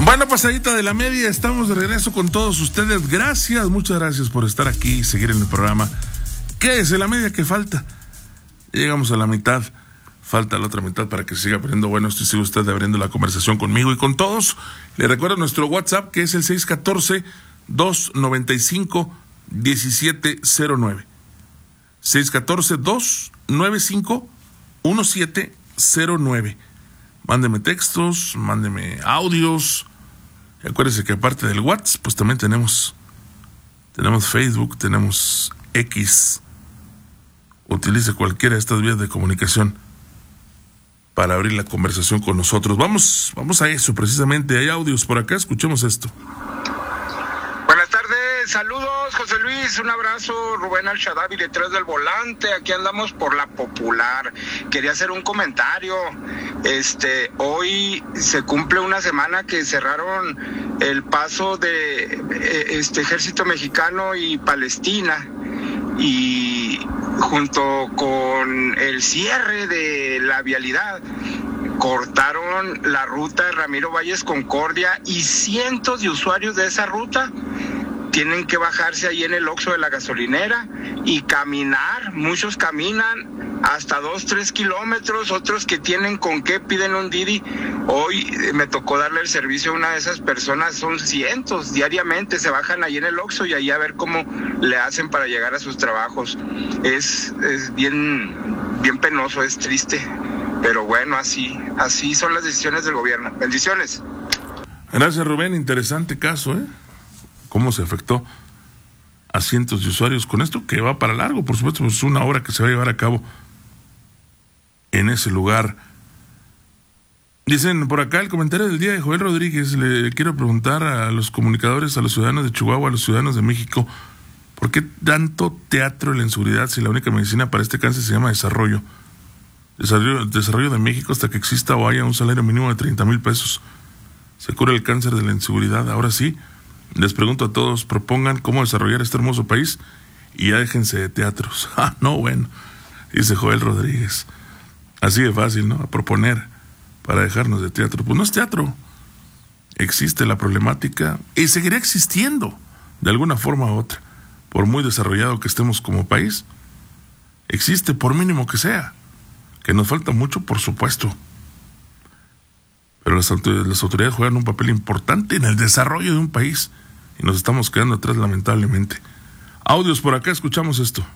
Bueno, pasadita de la media, estamos de regreso con todos ustedes. Gracias, muchas gracias por estar aquí y seguir en el programa. ¿Qué es la media que falta? Llegamos a la mitad, falta la otra mitad para que siga aprendiendo. Bueno, estoy seguro usted abriendo la conversación conmigo y con todos. Le recuerdo nuestro WhatsApp, que es el 614-295-1709. 614-295-1709. Mándeme textos, mándeme audios. Y acuérdese que aparte del WhatsApp, pues también tenemos Facebook, tenemos X. Utilice cualquiera de estas vías de comunicación para abrir la conversación con nosotros. Vamos a eso, precisamente. Hay audios por acá, escuchemos esto. Buenas tardes, saludos José Luis, un abrazo, Rubén Al-Shadabi detrás del volante, aquí andamos por la Popular. Quería hacer un comentario, hoy se cumple una semana que cerraron el paso de ejército mexicano y Palestina, y junto con el cierre de la vialidad, cortaron la ruta Ramiro Valles Concordia y cientos de usuarios de esa ruta tienen que bajarse ahí en el Oxxo de la gasolinera y caminar. Muchos caminan hasta 2-3 kilómetros, otros que tienen con qué piden un Didi. Hoy me tocó darle el servicio a una de esas personas, son cientos, diariamente se bajan ahí en el Oxxo y ahí a ver cómo le hacen para llegar a sus trabajos. Es bien penoso, es triste, pero bueno, así son las decisiones del gobierno. Bendiciones. Gracias, Rubén, interesante caso, cómo se afectó a cientos de usuarios con esto, que va para largo, por supuesto, pues es una obra que se va a llevar a cabo en ese lugar. Dicen por acá el comentario del día de Joel Rodríguez. Le quiero preguntar a los comunicadores, a los ciudadanos de Chihuahua, a los ciudadanos de México, ¿por qué tanto teatro en la inseguridad si la única medicina para este cáncer se llama desarrollo? Desarrollo de México hasta que exista o haya un salario mínimo de 30,000 pesos. Se cura el cáncer de la inseguridad. Ahora sí, les pregunto a todos, propongan cómo desarrollar este hermoso país y ya déjense de teatros. No, bueno, dice Joel Rodríguez. Así de fácil, ¿no? A proponer para dejarnos de teatro. Pues no es teatro. Existe la problemática y seguirá existiendo de alguna forma u otra. Por muy desarrollado que estemos como país, existe, por mínimo que sea. Que nos falta mucho, por supuesto. Pero las autoridades juegan un papel importante en el desarrollo de un país y nos estamos quedando atrás, lamentablemente. Audios por acá, escuchamos esto.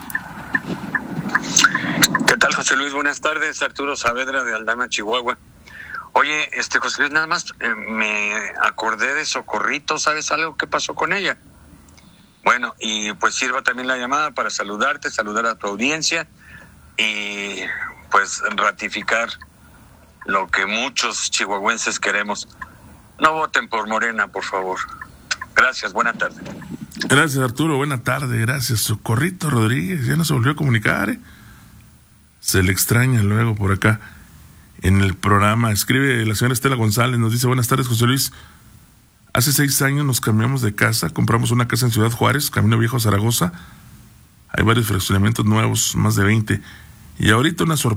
¿Qué tal, José Luis? Buenas tardes, Arturo Saavedra de Aldama, Chihuahua. Oye, José Luis, nada más me acordé de Socorrito, ¿sabes algo que pasó con ella? Bueno, y pues sirva también la llamada para saludarte, saludar a tu audiencia y pues ratificar lo que muchos chihuahuenses queremos. No voten por Morena, por favor. Gracias, buena tarde. Gracias, Arturo, buena tarde, gracias. Socorrito Rodríguez, ya no se volvió a comunicar, Se le extraña luego por acá en el programa. Escribe la señora Estela González, nos dice: buenas tardes, José Luis. Hace 6 años nos cambiamos de casa, compramos una casa en Ciudad Juárez, Camino Viejo a Zaragoza. Hay varios fraccionamientos nuevos, más de 20. Y ahorita una sorpresa.